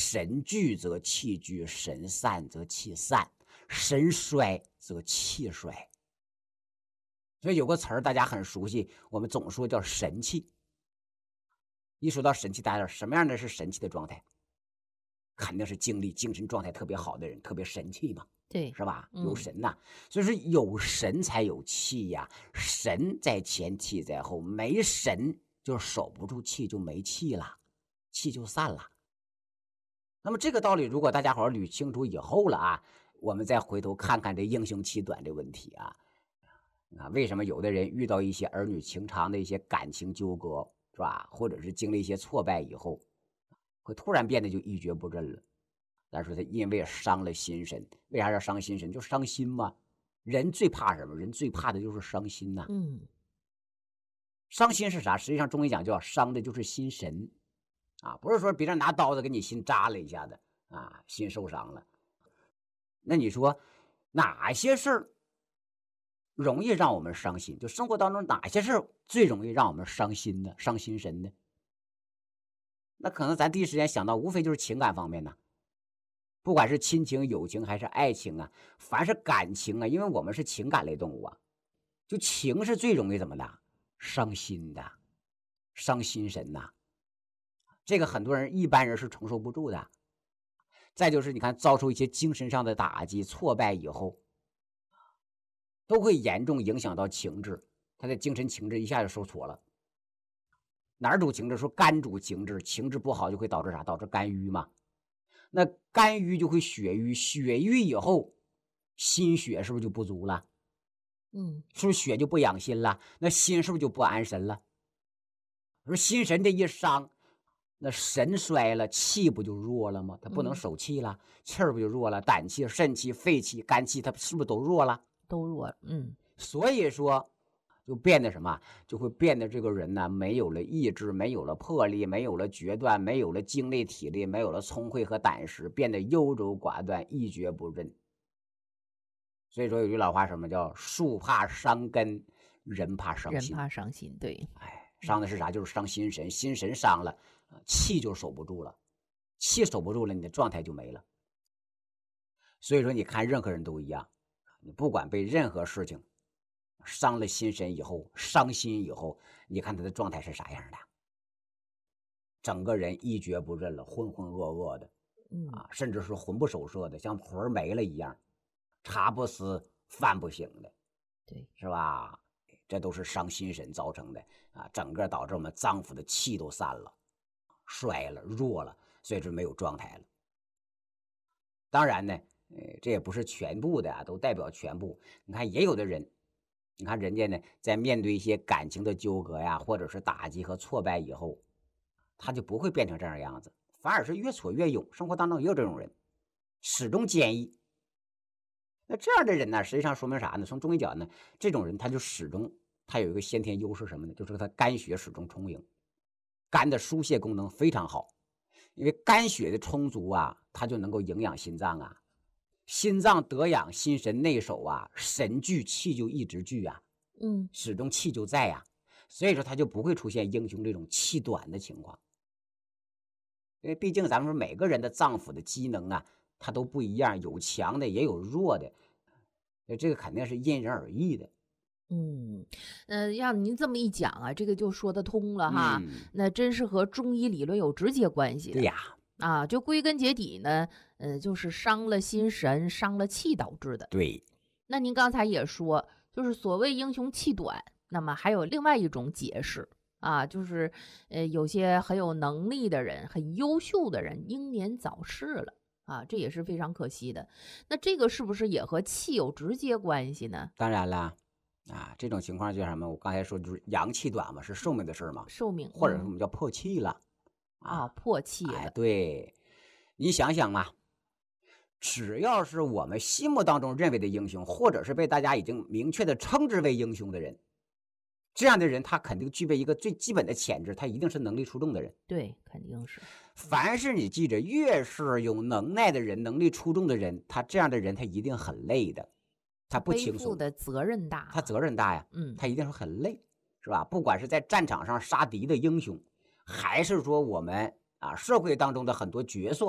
神聚则气聚，神散则气散，神衰则气衰。所以有个词儿大家很熟悉，我们总说叫神气。一说到神气，大家什么样的是神气的状态？肯定是精神状态特别好的人，特别神气嘛， 对， 是吧？有神呐，所以说有神才有气呀，神在前，气在后，没神就守不住气，就没气了，气就散了。那么这个道理，如果大家伙捋清楚以后了啊，我们再回头看看这英雄气短这问题啊，为什么有的人遇到一些儿女情长的一些感情纠葛，是吧？或者是经历一些挫败以后，会突然变得就一蹶不振了。咱说他因为伤了心神，为啥要伤心神？就伤心嘛。人最怕什么？人最怕的就是伤心呐。伤心是啥？实际上中医讲叫伤的就是心神啊，不是说别人拿刀子给你心扎了一下子啊，心受伤了。那你说哪些事儿容易让我们伤心？就生活当中哪些事儿最容易让我们伤心呢？伤心神呢？那可能咱第一时间想到，无非就是情感方面呢。不管是亲情、友情还是爱情啊，凡是感情啊，因为我们是情感类动物啊，就情是最容易怎么的？伤心的，伤心神呐。这个很多人一般人是承受不住的。再就是你看，遭受一些精神上的打击、挫败以后，都会严重影响到情志，他的精神情志一下就受挫了。哪儿主情志？说肝主情志，情志不好就会导致啥？导致肝郁嘛。那肝郁就会血瘀，血瘀以后，心血是不是就不足了？是不是血就不养心了？那心是不是就不安神了？说心神这一伤，那神衰了，气不就弱了吗？它不能守气了，气儿不就弱了？胆气、肾气、肺气、肝气，它是不是都弱了？ 都弱了。 所以说就变得什么？就会变得这个人呢，没有了意志，没有了魄力，没有了决断，没有了精力体力，没有了聪慧和胆识，变得优柔寡断，一蹶不振。所以说有句老话，什么叫树怕伤根，人怕伤心。 人怕伤心，对。 伤的是啥？就是伤心神，心神伤了，气就守不住了，气守不住了，你的状态就没了。所以说你看任何人都一样，你不管被任何事情伤了心神以后，伤心以后，你看他的状态是啥样的？整个人一蹶不振了，浑浑噩噩的，甚至是魂不守舍的，像魂没了一样，茶不思饭不醒的， 对， 是吧？这都是伤心神造成的啊，整个导致我们脏腑的气都散了，衰了，弱了，所以说没有状态了。当然呢，这也不是全部的啊，都代表全部。你看，也有的人，你看人家呢，在面对一些感情的纠葛呀，或者是打击和挫败以后，他就不会变成这样的样子，反而是越挫越勇。生活当中也有这种人，始终坚毅。那这样的人呢，实际上说明啥呢？从中医讲呢，这种人他就始终他有一个先天优势什么呢？就是他肝血始终充盈，肝的疏泄功能非常好。因为肝血的充足啊，它就能够营养心脏啊，心脏得养，心神内守啊，神聚气就一直聚啊，始终气就在啊，所以说他就不会出现英雄这种气短的情况。因为毕竟咱们说每个人的脏腑的机能啊，它都不一样，有强的也有弱的，这个肯定是因人而异的。 让您这么一讲啊，这个就说得通了哈。那真是和中医理论有直接关系的。 对呀， 就归根结底呢，就是伤了心神、伤了气导致的。 对。 那您刚才也说，就是所谓英雄气短，那么还有另外一种解释啊，就是有些很有能力的人、很优秀的人英年早逝了啊，这也是非常可惜的。那这个是不是也和气有直接关系呢？ 当然了。这种情况叫什么？我刚才说就是阳气短嘛，是寿命的事嘛， 寿命， 或者是我们叫破气了破气了。 对，你想想啊，只要是我们心目当中认为的英雄，或者是被大家已经明确的称之为英雄的人，这样的人他肯定具备一个最基本的潜质，他一定是能力出众的人。 对，肯定是。 凡是你记着，越是有能耐的人、能力出众的人，他这样的人他一定很累的。他不轻松， 背负的责任大， 他责任大呀，他一定是很累，是吧？不管是在战场上杀敌的英雄，还是说我们社会当中的很多角色，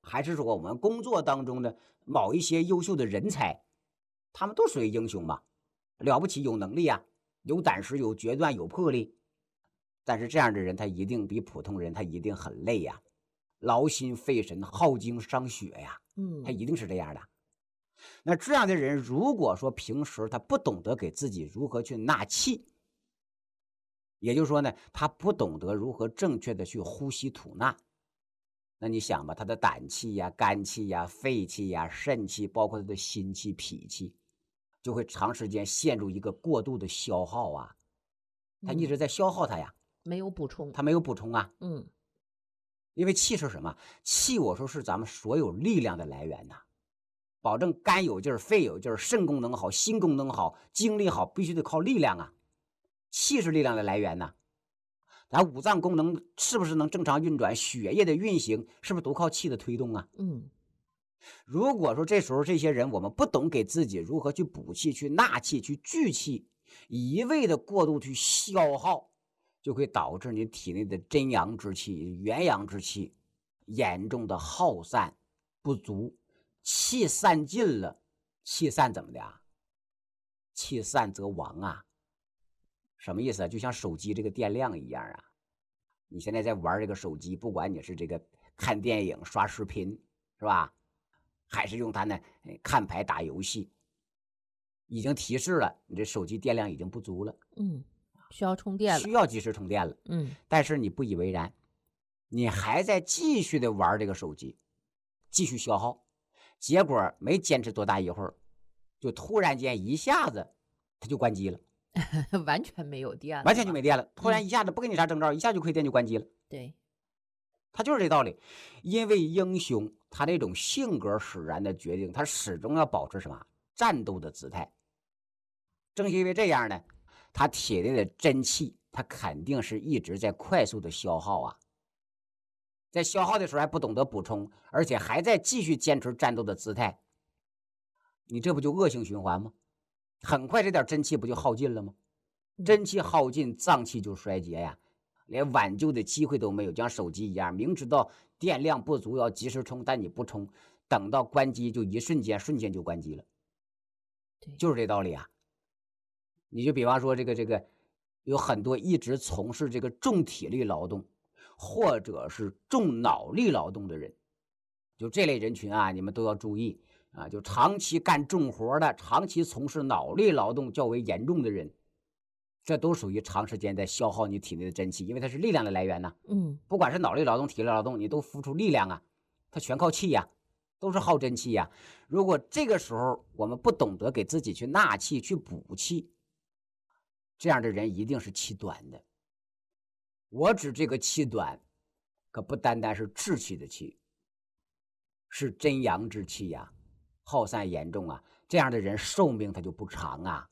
还是说我们工作当中的某一些优秀的人才，他们都属于英雄嘛，了不起，有能力啊，有胆识，有决断，有魄力。但是这样的人他一定比普通人他一定很累呀，劳心费神，耗精伤血呀，他一定是这样的。那这样的人如果说平时他不懂得给自己如何去纳气，也就是说呢，他不懂得如何正确的去呼吸吐纳，那你想吧，他的胆气呀、肝气呀、肺气呀、肾气，包括他的心气、脾气，就会长时间陷入一个过度的消耗啊，他一直在消耗他呀， 没有补充， 他没有补充啊。 嗯， 因为气是什么？气我说是咱们所有力量的来源呐，保证肝有劲儿、肺有劲儿、肾功能好、心功能好、精力好，必须得靠力量啊。气是力量的来源呐，咱五脏功能是不是能正常运转？血液的运行是不是都靠气的推动啊？如果说这时候这些人我们不懂给自己如何去补气、去纳气、去聚气，一味的过度去消耗，就会导致你体内的真阳之气、元阳之气严重的耗散不足，气散尽了，气散怎么的啊？气散则亡啊！什么意思啊？就像手机这个电量一样啊！你现在在玩这个手机，不管你是这个看电影、刷视频，是吧？还是用它呢看牌、打游戏，已经提示了你这手机电量已经不足了， 需要充电了， 需要及时充电了。但是你不以为然，你还在继续的玩这个手机，继续消耗，结果没坚持多大一会儿，就突然间一下子它就关机了。 完全没有电了， 完全就没电了，突然一下子不给你啥征兆，一下就亏电就关机了。 对， 他就是这道理。因为英雄他那种性格使然的决定，他始终要保持什么战斗的姿态。正是因为这样呢，他体内的真气，他肯定是一直在快速的消耗啊。在消耗的时候还不懂得补充，而且还在继续坚持战斗的姿态，你这不就恶性循环吗？很快这点真气不就耗尽了吗？真气耗尽，脏气就衰竭呀，连挽救的机会都没有，就像手机一样，明知道电量不足要及时充，但你不充，等到关机就一瞬间就关机了，就是这道理啊。你就比方说这个有很多一直从事这个重体力劳动或者是重脑力劳动的人，就这类人群啊，你们都要注意啊，就长期干重活的，长期从事脑力劳动较为严重的人，这都属于长时间在消耗你体内的真气，因为它是力量的来源呢。不管是脑力劳动、体力劳动，你都付出力量啊，它全靠气呀，都是耗真气呀。如果这个时候我们不懂得给自己去纳气、去补气，这样的人一定是气短的。我指这个气短，可不单单是志气的气，是真阳之气呀，耗散严重啊。这样的人寿命他就不长啊。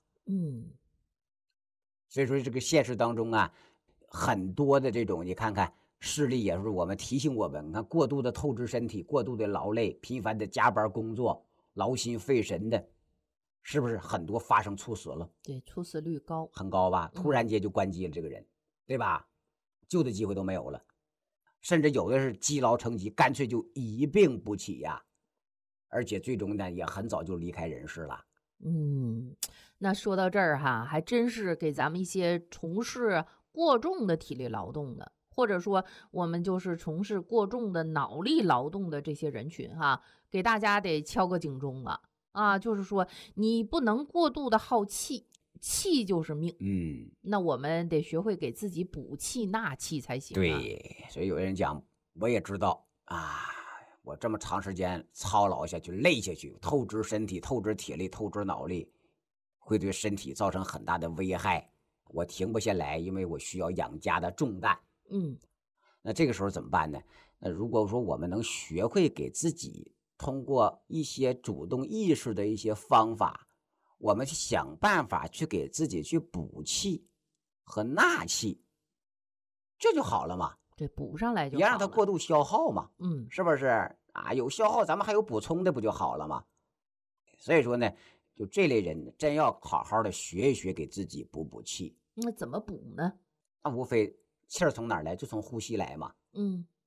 所以说这个现实当中啊，很多的这种你看看事例也是我们提醒我们，你看过度的透支身体，过度的劳累，频繁的加班工作，劳心费神的，是不是很多发生猝死了？ 对，猝死率高， 很高吧？突然间就关机了，这个人，对吧？救的机会都没有了，甚至有的是积劳成疾，干脆就一病不起呀，而且最终呢也很早就离开人世了。 那说到这儿哈，还真是给咱们一些从事过重的体力劳动的，或者说我们就是从事过重的脑力劳动的这些人群哈，给大家得敲个警钟了啊！就是说你不能过度的耗气，气就是命。那我们得学会给自己补气纳气才行。 对，所以有人讲，我也知道啊，我这么长时间操劳下去、累下去，透支身体、透支体力、透支脑力，会对身体造成很大的危害。我停不下来，因为我需要养家的重担。那这个时候怎么办呢？那如果说我们能学会给自己通过一些主动意识的一些方法，我们去想办法去给自己去补气和纳气，这就好了嘛。 对，补上来就好了， 别让它过度消耗嘛。是不是啊？有消耗咱们还有补充的，不就好了吗？所以说呢，就这类人真要好好的学一学，给自己补补气。 那怎么补呢？ 那无非气儿从哪儿来，就从呼吸来嘛。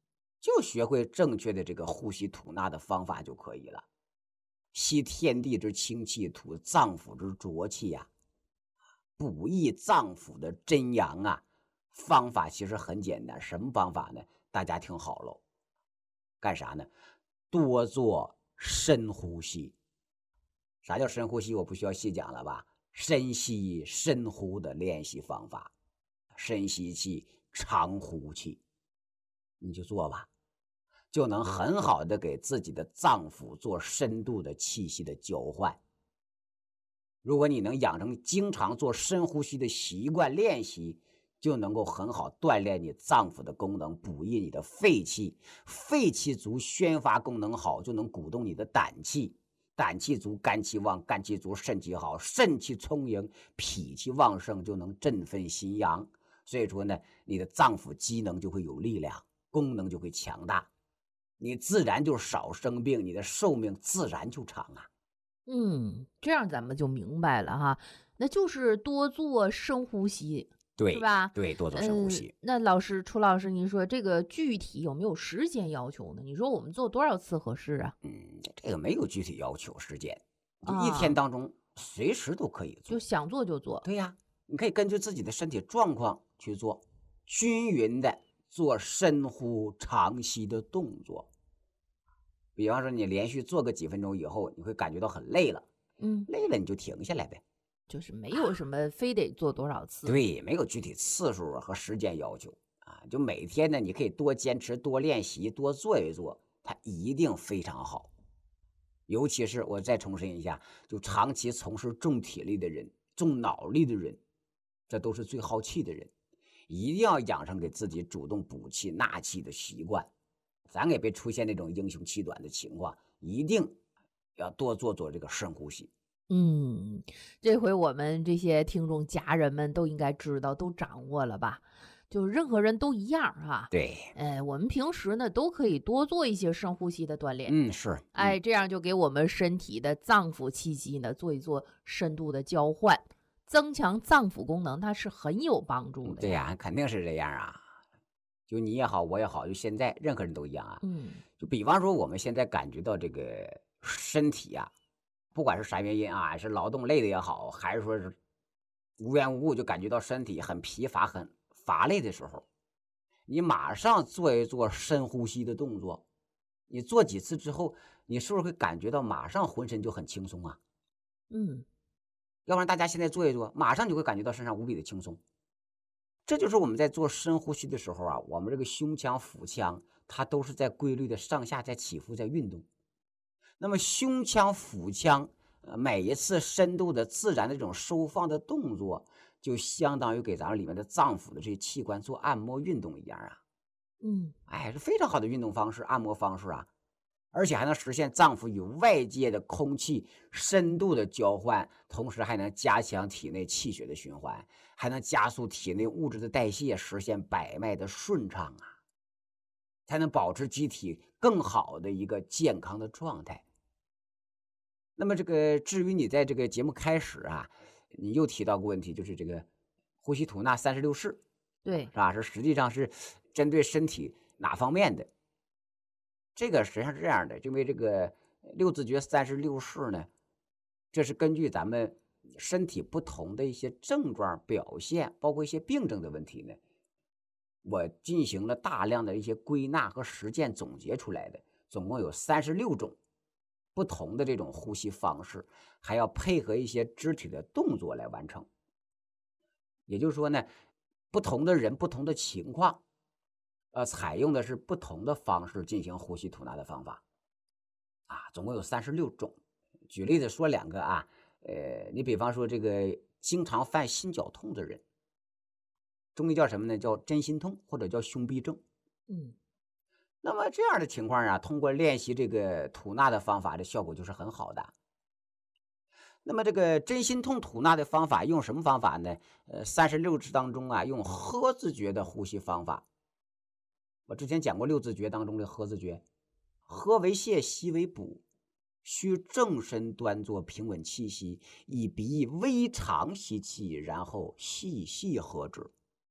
就学会正确的这个呼吸吐纳的方法就可以了。吸天地之清气，吐脏腑之浊气呀，补益脏腑的真阳啊。方法其实很简单，什么方法呢？大家听好喽，干啥呢？多做深呼吸。啥叫深呼吸？我不需要细讲了吧？深吸深呼的练习方法，深吸气，长呼气，你就做吧，就能很好的给自己的脏腑做深度的气息的交换。如果你能养成经常做深呼吸的习惯练习，就能够很好锻炼你脏腑的功能，补益你的肺气。肺气足，宣发功能好，就能鼓动你的胆气。胆气足，肝气旺，肝气足，肾气好，肾气充盈，脾气旺盛，就能振奋心阳。所以说呢，你的脏腑机能就会有力量，功能就会强大，你自然就少生病，你的寿命自然就长啊。 这样咱们就明白了哈，那就是多做深呼吸，是吧？ 对，多做深呼吸。 那楚老师，您说这个具体有没有时间要求呢？你说我们做多少次合适啊？ 这个没有具体要求时间，就啊， 一天当中随时都可以做。 就想做就做。 对呀，你可以根据自己的身体状况去做，均匀的做深呼长吸的动作。比方说你连续做个几分钟以后，你会感觉到很累了，累了你就停下来呗。 就是没有什么非得做多少次。 对，没有具体次数和时间要求啊，就每天呢，你可以多坚持、多练习、多做一做，它一定非常好。尤其是我再重申一下，就长期从事重体力的人、重脑力的人，这都是最耗气的人，一定要养成给自己主动补气纳气的习惯，咱也别出现那种英雄气短的情况，一定要多做这个深呼吸。 这回我们这些听众家人们都应该知道，都掌握了吧？就任何人都一样啊。 对， 我们平时呢都可以多做一些深呼吸的锻炼。 是， 这样就给我们身体的脏腑气机呢做一做深度的交换，增强脏腑功能，它是很有帮助的。 对呀，肯定是这样啊。就你也好，我也好，就现在任何人都一样啊。就比方说我们现在感觉到这个身体啊，不管是啥原因啊，是劳动累的也好，还是说是无缘无故就感觉到身体很疲乏、很乏累的时候，你马上做一做深呼吸的动作。你做几次之后，你是不是会感觉到马上浑身就很轻松啊？要不然大家现在做一做，马上就会感觉到身上无比的轻松。这就是我们在做深呼吸的时候啊，我们这个胸腔、腹腔它都是在规律的上下在起伏在运动。那么胸腔、腹腔每一次深度的自然的这种收放的动作，就相当于给咱们里面的脏腑的这些器官做按摩运动一样啊。是非常好的运动方式、按摩方式啊，而且还能实现脏腑与外界的空气深度的交换，同时还能加强体内气血的循环，还能加速体内物质的代谢，实现百脉的顺畅啊，才能保持机体更好的一个健康的状态。那么这个至于你在这个节目开始啊，你又提到过问题，就是这个呼吸吐纳36式， 对， 是吧？实际上是针对身体哪方面的？这个实际上是这样的，因为这个六字诀36式呢，这是根据咱们身体不同的一些症状表现，包括一些病症的问题呢，我进行了大量的一些归纳和实践总结出来的，总共有36种不同的这种呼吸方式，还要配合一些肢体的动作来完成。也就是说呢，不同的人、不同的情况，采用的是不同的方式进行呼吸吐纳的方法啊，总共有36种。举例子说两个啊，你比方说这个经常犯心绞痛的人，中医叫什么呢？叫真心痛或者叫胸痹症。那么这样的情况啊，通过练习这个吐纳的方法，这效果就是很好的。那么这个真心痛吐纳的方法用什么方法呢？36式当中啊，用呵字诀的呼吸方法。我之前讲过六字诀当中的呵字诀，呵为泻，吸为补，需正身端坐，平稳气息，以鼻微长吸气，然后细细呵之。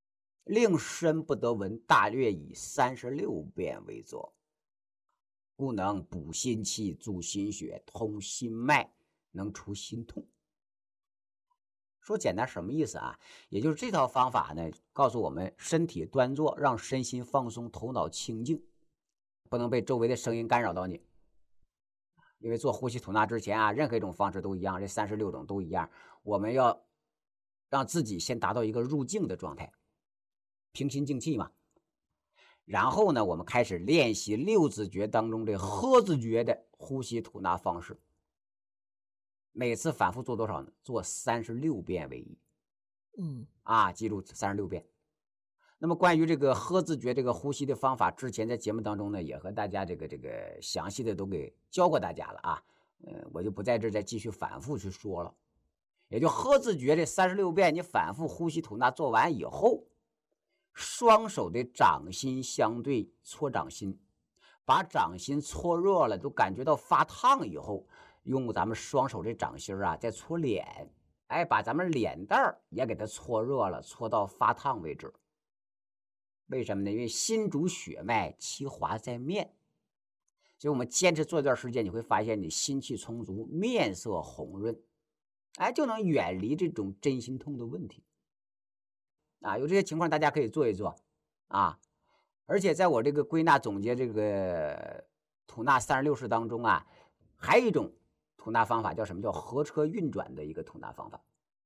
令身不得闻，大略以36遍为作，故能补心气，助心血，通心脉，能除心痛。说简单什么意思啊？也就是这套方法呢，告诉我们身体端坐，让身心放松，头脑清静，不能被周围的声音干扰到你。因为做呼吸吐纳之前啊，任何一种方式都一样，这36种都一样，我们要让自己先达到一个入静的状态，平心静气嘛。然后呢，我们开始练习六字诀当中这呵字诀的呼吸吐纳方式。每次反复做多少呢？做36遍为宜。记住36遍。那么关于这个呵字诀这个呼吸的方法，之前在节目当中呢，也和大家这个详细的都给教过大家了啊。我就不在这再继续反复去说了。也就呵字诀这36遍，你反复呼吸吐纳做完以后，双手的掌心相对搓掌心，把掌心搓热了，都感觉到发烫以后，用咱们双手的掌心啊，再搓脸，把咱们脸蛋儿也给它搓热了，搓到发烫为止。为什么呢？因为心主血脉，气华在面，所以我们坚持做一段时间，你会发现你心气充足，面色红润，就能远离这种真心痛的问题。有这些情况大家可以做一做啊。而且在我这个归纳总结这个吐纳36式当中啊，还有一种吐纳方法叫什么？叫合车运转的一个吐纳方法。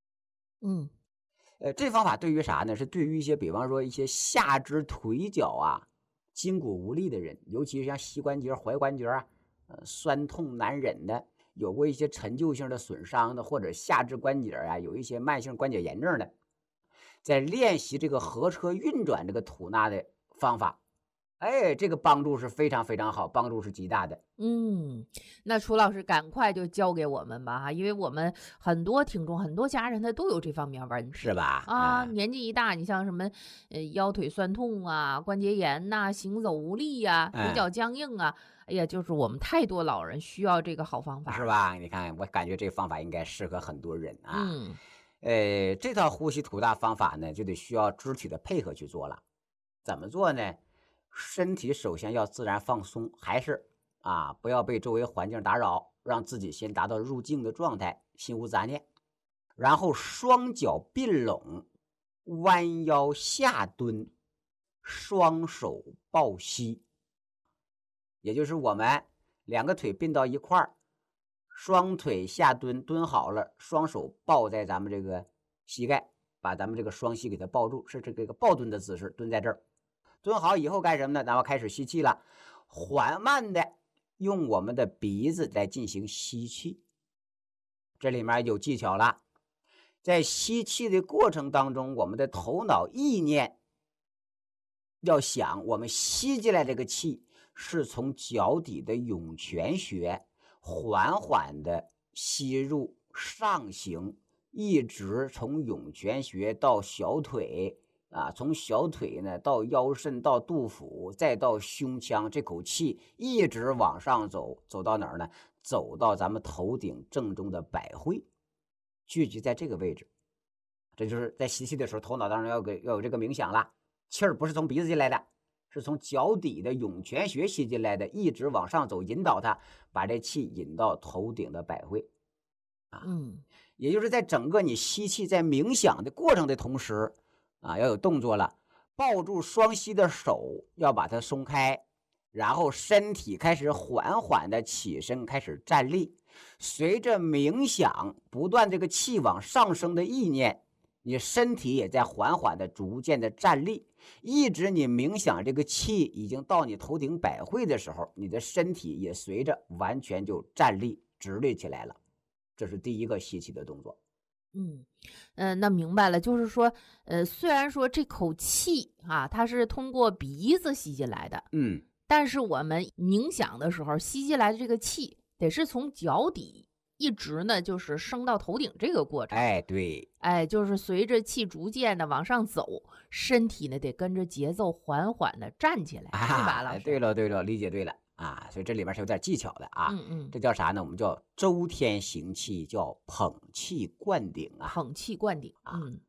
这方法对于啥呢？是对于一些比方说一些下肢腿脚啊筋骨无力的人，尤其是像膝关节、踝关节啊酸痛难忍的，有过一些陈旧性的损伤的，或者下肢关节啊有一些慢性关节炎症的，在练习这个合车运转这个吐纳的方法，这个帮助是非常非常好，帮助是极大的。 那楚老师赶快就教给我们吧，因为我们很多听众、很多家人他都有这方面问题， 是吧？ 年纪一大，你像什么腰腿酸痛啊、关节炎呐、行走无力啊、腿脚僵硬啊，就是我们太多老人需要这个好方法， 是吧？你看，我感觉这个方法应该适合很多人啊。这套呼吸吐纳方法呢，就得需要肢体的配合去做了。怎么做呢？身体首先要自然放松，还是不要被周围环境打扰，让自己先达到入静的状态，心无杂念。然后双脚并拢，弯腰下蹲，双手抱膝，也就是我们两个腿并到一块儿，双腿下蹲，蹲好了，双手抱在咱们这个膝盖，把咱们这个双膝给它抱住，是这个抱蹲的姿势，蹲在这儿。蹲好以后干什么呢？咱们开始吸气了，缓慢的用我们的鼻子来进行吸气。这里面有技巧了，在吸气的过程当中，我们的头脑意念要想，我们吸进来这个气是从脚底的涌泉穴缓缓的吸入上行，一直从涌泉穴到小腿从小腿呢到腰肾到肚腹再到胸腔，这口气一直往上走，走到哪儿呢？走到咱们头顶正中的百会，聚集在这个位置。这就是在吸气的时候，头脑当中要有这个冥想了，气儿不是从鼻子进来的，是从脚底的涌泉穴吸进来的，一直往上走，引导它把这气引到头顶的百会也就是在整个你吸气在冥想的过程的同时要有动作了，抱住双膝的手要把它松开，然后身体开始缓缓的起身，开始站立。随着冥想不断这个气往上升的意念，你身体也在缓缓的逐渐的站立，一直你冥想这个气已经到你头顶百会的时候，你的身体也随着完全就站立直立起来了。这是第一个吸气的动作。 那明白了，就是说虽然说这口气它是通过鼻子吸进来的但是我们冥想的时候吸进来的这个气得是从脚底一直呢就是升到头顶这个过程。 对， 就是随着气逐渐的往上走，身体呢得跟着节奏缓缓的站起来，是吧老师？ 对了，理解对了所以这里面是有点技巧的这叫啥呢？我们叫周天行气，叫捧气灌顶捧气灌顶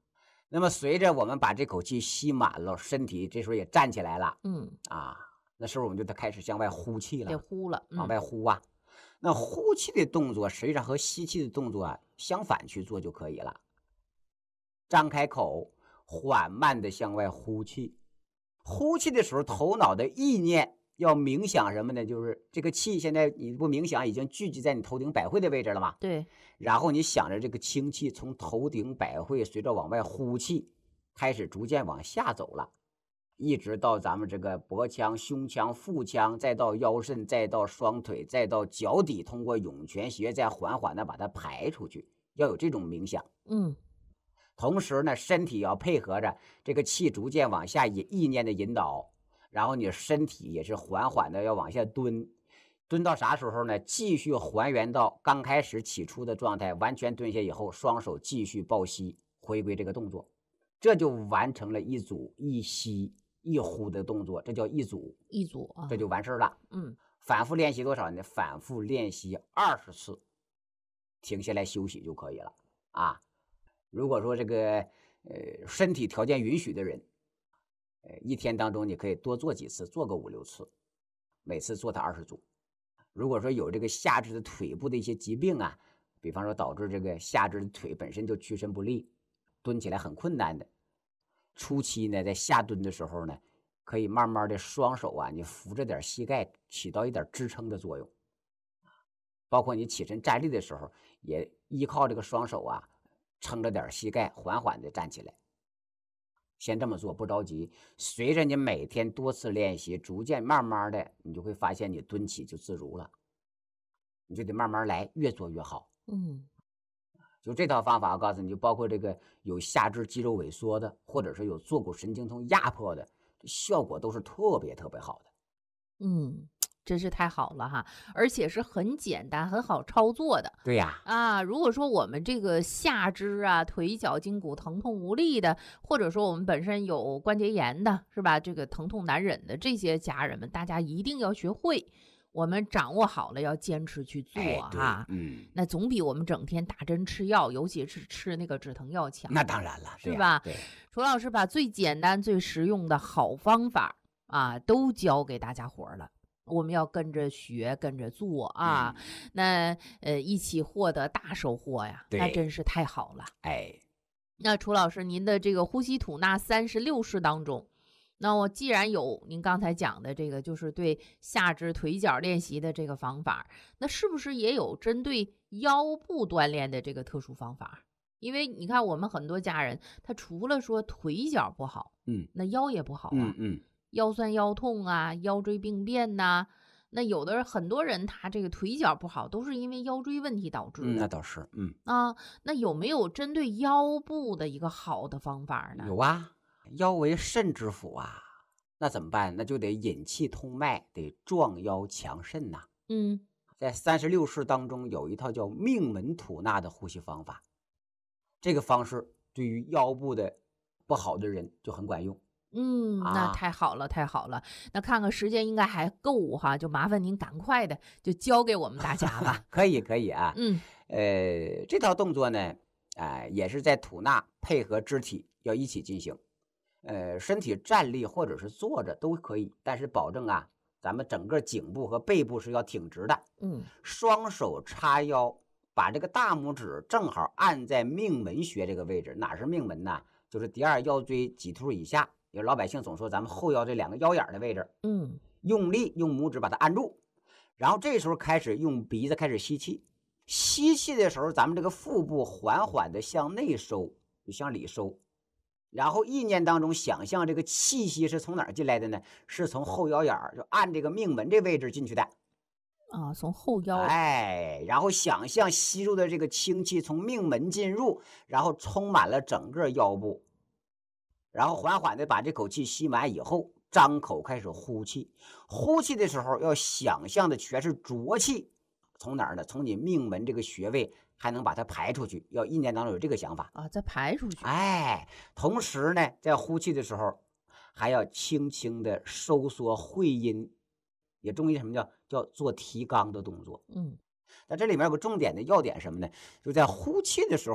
那么随着我们把这口气吸满了，身体这时候也站起来了啊，那时候我们就得开始向外呼气了， 得呼了， 往外呼啊。那呼气的动作实际上和吸气的动作相反去做就可以了。张开口，缓慢的向外呼气。呼气的时候，头脑的意念要冥想什么呢？就是这个气现在你不冥想，已经聚集在你头顶百会的位置了吗？ 对。 然后你想着这个氢气从头顶百会随着往外呼气，开始逐渐往下走了，一直到咱们这个脖腔、胸腔、腹腔，再到腰肾，再到双腿，再到脚底，通过涌泉穴再缓缓的把它排出去。要有这种冥想。同时呢，身体要配合着这个气逐渐往下意念的引导，然后你身体也是缓缓的要往下蹲，蹲到啥时候呢？继续还原到刚开始起初的状态，完全蹲下以后，双手继续抱膝，回归这个动作，这就完成了一组一吸一呼的动作，这叫一组啊， 这就完事了。反复练习多少呢？反复练习20次，停下来休息就可以了啊。如果说这个身体条件允许的人，一天当中你可以多做几次，做个5、6次，每次做它20组。如果说有这个下肢的腿部的一些疾病啊，比方说导致这个下肢的腿本身就屈伸不利，蹲起来很困难的，初期呢，在下蹲的时候呢，可以慢慢的双手啊，你扶着点膝盖，起到一点支撑的作用。包括你起身站立的时候，也依靠这个双手啊，撑着点膝盖，缓缓的站起来。先这么做，不着急。随着你每天多次练习，逐渐慢慢的，你就会发现你蹲起就自如了。你就得慢慢来，越做越好。就这套方法，我告诉你，就包括这个有下肢肌肉萎缩的，或者是有坐骨神经痛压迫的，效果都是特别特别好的。 真是太好了哈，而且是很简单、很好操作的。 对呀， 如果说我们这个下肢啊、腿脚筋骨疼痛无力的，或者说我们本身有关节炎的，是吧？这个疼痛难忍的这些家人们，大家一定要学会。我们掌握好了，要坚持去做哈。那总比我们整天打针吃药，尤其是吃那个止疼药强。 那当然了， 是吧？ 对， 楚老师把最简单、最实用的好方法都教给大家伙了。我们要跟着学，跟着做啊，那一起获得大收获呀，那真是太好了。那楚老师，您的这个呼吸吐纳36式当中，那我既然有您刚才讲的这个，就是对下肢腿脚练习的这个方法，那是不是也有针对腰部锻炼的这个特殊方法？因为你看，我们很多家人，他除了说腿脚不好，那腰也不好啊。腰酸腰痛啊，腰椎病变呐，那有的很多人他这个腿脚不好，都是因为腰椎问题导致的。 那倒是， 那有没有针对腰部的一个好的方法呢？ 有啊，腰为肾之府啊，那怎么办？那就得引气通脉，得壮腰强肾呐。在36式当中有一套叫命门吐纳的呼吸方法，这个方式对于腰部的不好的人就很管用。 那太好了，太好了。那看看时间应该还够哈，就麻烦您赶快的就教给我们大家吧。 可以啊。这套动作呢，也是在吐纳配合肢体要一起进行。身体站立或者是坐着都可以，但是保证咱们整个颈部和背部是要挺直的。双手叉腰，把这个大拇指正好按在命门穴这个位置。哪是命门呢？就是第2腰椎棘突以下。有老百姓总说咱们后腰这2个腰眼的位置，用力用拇指把它按住，然后这时候开始用鼻子开始吸气，吸气的时候咱们这个腹部缓缓的向内收，就向里收，然后意念当中想象这个气息是从哪儿进来的呢？是从后腰眼就按这个命门这位置进去的。 从后腰， 然后想象吸入的这个氢气从命门进入，然后充满了整个腰部。然后缓缓的把这口气吸满以后，张口开始呼气。呼气的时候要想象的全是浊气，从哪儿呢？从你命门这个穴位，还能把它排出去。要意念当中有这个想法再排出去。 同时呢，在呼气的时候，还要轻轻的收缩会阴，也中医什么叫做提肛的动作。但这里面有个重点的要点什么呢？就在呼气的时候，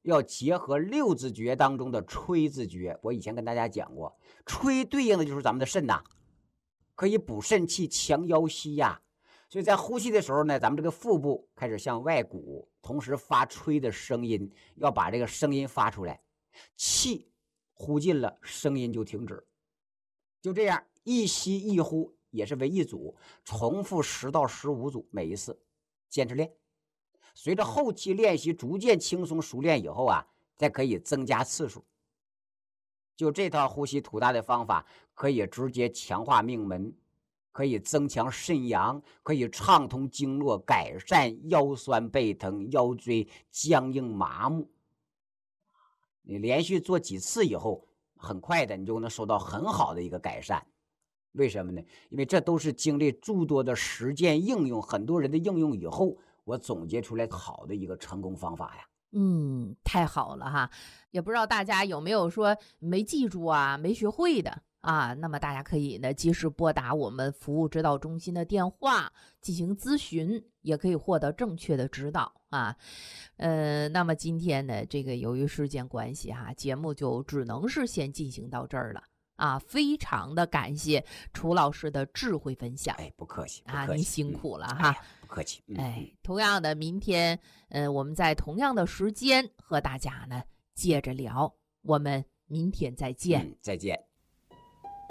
要结合六字诀当中的吹字诀。我以前跟大家讲过，吹对应的就是咱们的肾呐，可以补肾气、强腰膝呀。所以在呼吸的时候呢，咱们这个腹部开始向外鼓，同时发吹的声音，要把这个声音发出来，气呼进了，声音就停止。就这样，一吸一呼也是为一组，重复10到15组，每一次坚持练。随着后期练习逐渐轻松熟练以后啊，再可以增加次数。就这套呼吸吐纳的方法，可以直接强化命门，可以增强肾阳，可以畅通经络，改善腰酸背疼、腰椎僵硬麻木。你连续做几次以后，很快的你就能收到很好的一个改善。为什么呢？因为这都是经历诸多的实践应用，很多人的应用以后，我总结出来好的一个成功方法呀。 太好了哈！也不知道大家有没有说没记住啊、没学会的啊？那么大家可以呢及时拨打我们服务指导中心的电话进行咨询，也可以获得正确的指导啊。那么今天呢，这个由于时间关系哈，节目就只能是先进行到这儿了。非常的感谢楚老师的智慧分享。 不客气您辛苦了哈。 不客气。 同样的，明天我们在同样的时间和大家呢接着聊，我们明天再见。 再见。